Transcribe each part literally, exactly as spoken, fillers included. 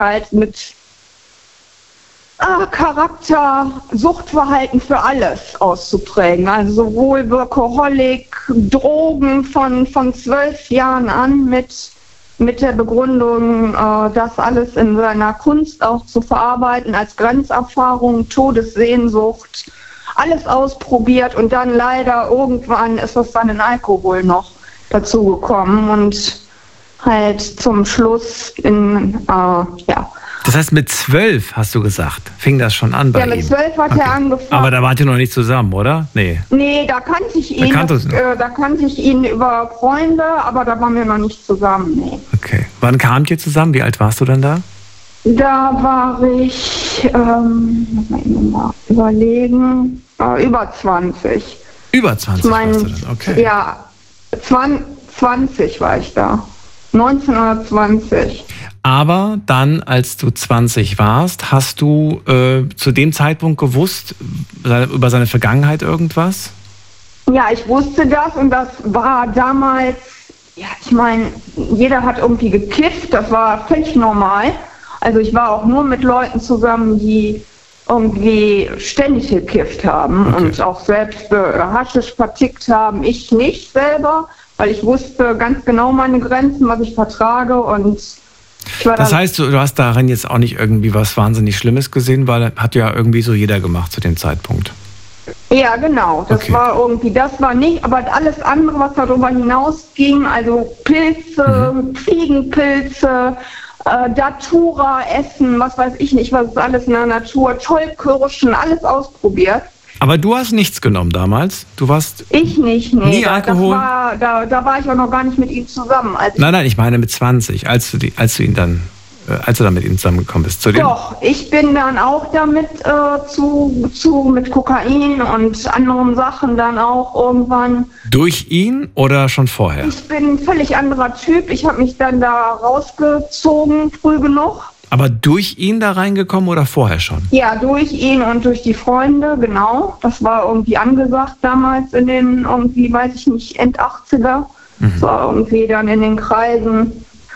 halt mit äh, Charakter, Suchtverhalten für alles auszuprägen. Also sowohl Workaholic, Drogen von, von zwölf Jahren an mit, mit der Begründung, äh, das alles in seiner Kunst auch zu verarbeiten, als Grenzerfahrung, Todessehnsucht, alles ausprobiert und dann leider irgendwann ist es dann in Alkohol noch dazugekommen und halt zum Schluss in, äh, ja. Das heißt, mit zwölf, hast du gesagt, fing das schon an bei ihm? Ja, mit zwölf hat okay. er angefangen. Aber da wart ihr noch nicht zusammen, oder? Nee. Nee, da kannte ich ihn, da, das, äh, da kannte ich ihn über Freunde, aber da waren wir noch nicht zusammen, nee. Okay. Wann kamt ihr zusammen? Wie alt warst du dann da? Da war ich, ähm, muss man mal überlegen, äh, über zwanzig. Über zwanzig ich mein, warst du dann, okay. Ja, zwanzig war ich da. neunzehnhundertzwanzig. Aber dann, als du zwanzig warst, hast du äh, zu dem Zeitpunkt gewusst, seine, über seine Vergangenheit irgendwas? Ja, ich wusste das und das war damals, ja, ich meine, jeder hat irgendwie gekifft, das war völlig normal. Also ich war auch nur mit Leuten zusammen, die irgendwie ständig gekifft haben okay. und auch selbst äh, Haschisch vertickt haben. Ich nicht selber, weil ich wusste ganz genau meine Grenzen, was ich vertrage und ich war das heißt, du, du hast darin jetzt auch nicht irgendwie was wahnsinnig Schlimmes gesehen, weil hat ja irgendwie so jeder gemacht zu dem Zeitpunkt. Ja, genau. Das okay. war irgendwie, das war nicht, aber alles andere, was darüber hinausging, also Pilze, mhm. Fliegenpilze, äh, Datura essen, was weiß ich nicht, was ist alles in der Natur, Tollkirschen, alles ausprobiert. Aber du hast nichts genommen damals? Du warst ich nicht, nee. Nie Alkohol? Das war, da, da war ich auch noch gar nicht mit ihm zusammen. Als nein, nein, ich meine mit zwanzig, als du, die, als du ihn dann, äh, als du dann mit ihm zusammengekommen bist. Zu dem? Doch, ich bin dann auch damit äh, zu, zu, mit Kokain und anderen Sachen dann auch irgendwann. Durch ihn oder schon vorher? Ich bin ein völlig anderer Typ. Ich habe mich dann da rausgezogen, früh genug. Aber durch ihn da reingekommen oder vorher schon? Ja, durch ihn und durch die Freunde, genau. Das war irgendwie angesagt damals in den, irgendwie, weiß ich nicht, End-achtziger. Mhm. Das war irgendwie dann in den Kreisen.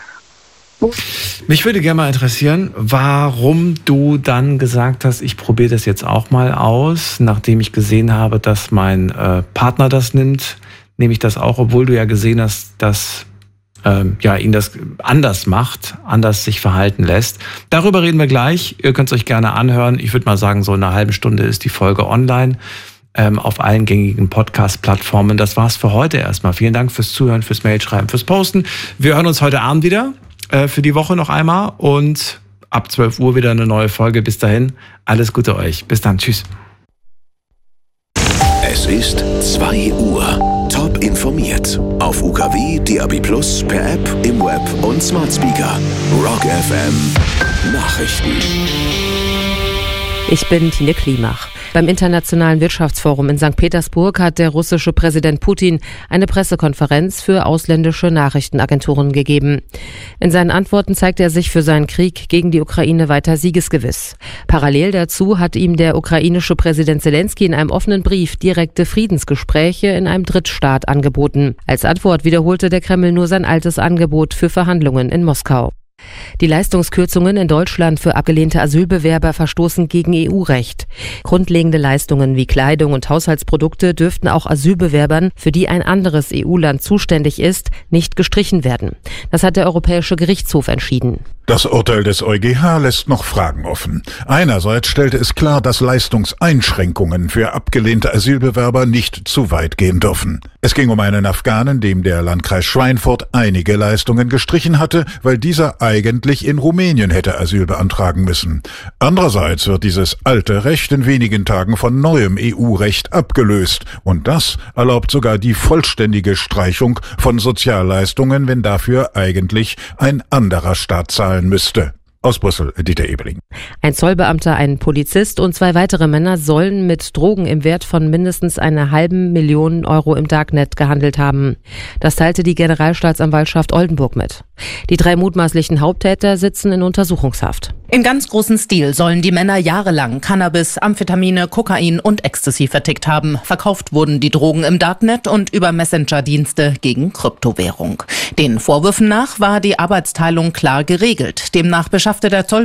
Mich würde gerne mal interessieren, warum du dann gesagt hast, ich probiere das jetzt auch mal aus, nachdem ich gesehen habe, dass mein äh, Partner das nimmt, nehme ich das auch, obwohl du ja gesehen hast, dass ja, ihn das anders macht, anders sich verhalten lässt. Darüber reden wir gleich. Ihr könnt es euch gerne anhören. Ich würde mal sagen, so in einer halben Stunde ist die Folge online ähm, auf allen gängigen Podcast-Plattformen. Das war's für heute erstmal. Vielen Dank fürs Zuhören, fürs Mailschreiben, fürs Posten. Wir hören uns heute Abend wieder äh, für die Woche noch einmal und ab zwölf Uhr wieder eine neue Folge. Bis dahin, alles Gute euch. Bis dann. Tschüss. Es ist zwei Uhr. Top informiert. Auf U K W, D A B Plus, per App, im Web und Smart Speaker. Rock F M. Nachrichten. Ich bin Tine Klimach. Beim Internationalen Wirtschaftsforum in Sankt Petersburg hat der russische Präsident Putin eine Pressekonferenz für ausländische Nachrichtenagenturen gegeben. In seinen Antworten zeigt er sich für seinen Krieg gegen die Ukraine weiter siegesgewiss. Parallel dazu hat ihm der ukrainische Präsident Zelensky in einem offenen Brief direkte Friedensgespräche in einem Drittstaat angeboten. Als Antwort wiederholte der Kreml nur sein altes Angebot für Verhandlungen in Moskau. Die Leistungskürzungen in Deutschland für abgelehnte Asylbewerber verstoßen gegen E U-Recht. Grundlegende Leistungen wie Kleidung und Haushaltsprodukte dürften auch Asylbewerbern, für die ein anderes E U-Land zuständig ist, nicht gestrichen werden. Das hat der Europäische Gerichtshof entschieden. Das Urteil des EuGH lässt noch Fragen offen. Einerseits stellte es klar, dass Leistungseinschränkungen für abgelehnte Asylbewerber nicht zu weit gehen dürfen. Es ging um einen Afghanen, dem der Landkreis Schweinfurt einige Leistungen gestrichen hatte, weil dieser eigentlich in Rumänien hätte Asyl beantragen müssen. Andererseits wird dieses alte Recht in wenigen Tagen von neuem E U-Recht abgelöst. Und das erlaubt sogar die vollständige Streichung von Sozialleistungen, wenn dafür eigentlich ein anderer Staat zahlen müsste. Aus Brüssel, Dieter Ebeling. Ein Zollbeamter, ein Polizist und zwei weitere Männer sollen mit Drogen im Wert von mindestens einer halben Million Euro im Darknet gehandelt haben. Das teilte die Generalstaatsanwaltschaft Oldenburg mit. Die drei mutmaßlichen Haupttäter sitzen in Untersuchungshaft. Im ganz großen Stil sollen die Männer jahrelang Cannabis, Amphetamine, Kokain und Ecstasy vertickt haben. Verkauft wurden die Drogen im Darknet und über Messenger-Dienste gegen Kryptowährung. Den Vorwürfen nach war die Arbeitsteilung klar geregelt. Demnach beschaffte der Zoll